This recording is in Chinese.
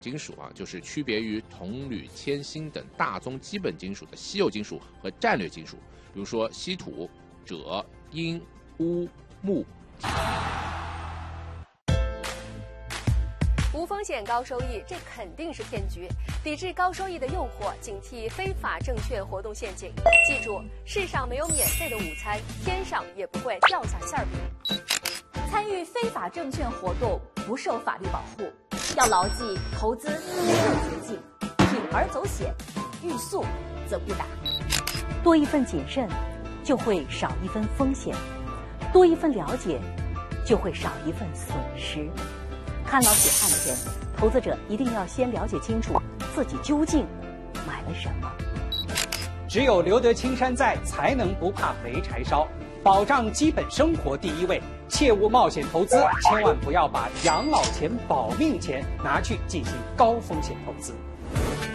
金属就是区别于铜、铝、铅、锌等大宗基本金属的稀有金属和战略金属，比如说稀土、锗、铟、钨、钼。 无风险高收益，这肯定是骗局。抵制高收益的诱惑，警惕非法证券活动陷阱。记住，世上没有免费的午餐，天上也不会掉下馅饼。 参与非法证券活动不受法律保护，要牢记投资没有捷径，铤而走险，欲速则不达。 多一份谨慎，就会少一分风险；多一份了解，就会少一份损失。看牢血汗钱，投资者一定要先了解清楚自己究竟买了什么。 只有留得青山在，才能不怕没柴烧。保障基本生活第一位，切勿冒险投资，千万不要把养老钱、保命钱拿去进行高风险投资。